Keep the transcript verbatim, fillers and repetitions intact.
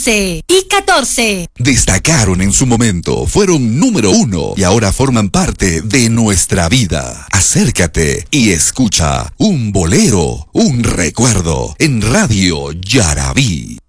once y catorce. Destacaron en su momento, fueron número uno y ahora forman parte de nuestra vida. Acércate y escucha un bolero, un recuerdo en Radio Yarabí.